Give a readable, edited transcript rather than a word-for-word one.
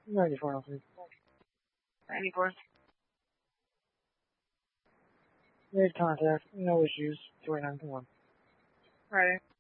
94, Alfred. 94. Made contact. No issues. 29 to 1. Ready.